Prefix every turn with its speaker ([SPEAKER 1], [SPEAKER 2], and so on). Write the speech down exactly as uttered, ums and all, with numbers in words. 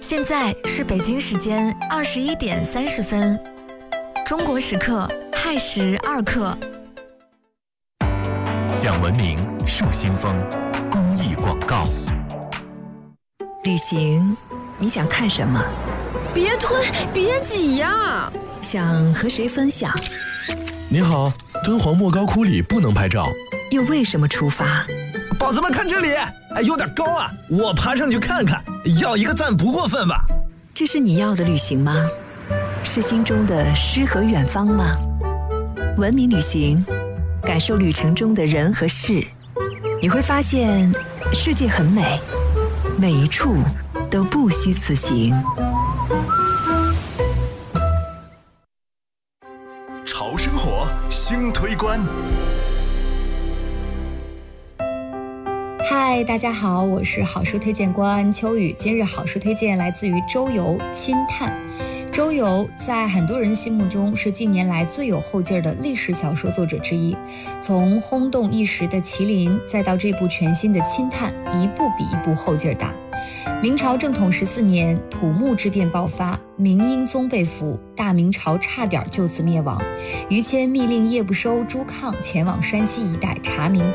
[SPEAKER 1] 现在是北京时间二十一点三十分，中国时刻亥时二刻。
[SPEAKER 2] 讲文明树新风，公益广告。
[SPEAKER 3] 旅行，你想看什么？
[SPEAKER 4] 别推，别挤呀！
[SPEAKER 3] 想和谁分享？
[SPEAKER 5] 你好，敦煌莫高窟里不能拍照。
[SPEAKER 3] 又为什么出发？
[SPEAKER 6] 宝子们看这里，哎，有点高啊，我爬上去看看，要一个赞不过分吧？
[SPEAKER 3] 这是你要的旅行吗？是心中的诗和远方吗？文明旅行，感受旅程中的人和事，你会发现世界很美，每一处都不虚此行。
[SPEAKER 2] 潮生活新推关。
[SPEAKER 7] 嗨，大家好，我是好书推荐官秋雨。今日好书推荐来自于周游钦探。周游在很多人心目中是近年来最有后劲儿的历史小说作者之一，从轰动一时的麒麟，再到这部全新的钦探，一部比一部后劲儿大。明朝正统十四年，土木之变爆发，明英宗被俘，大明朝差点就此灭亡。于谦密令叶不收、朱抗前往山西一带查明